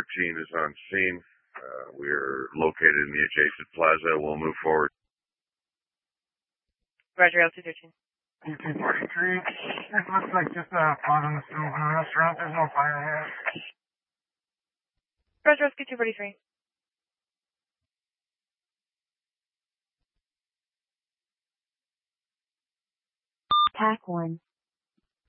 is on scene. We're located in the adjacent plaza. We'll move forward. Roger, L213. T243. This looks like just a pot on the stove in a restaurant. There's no fire here. Roger, Rescue 243. TAC 1.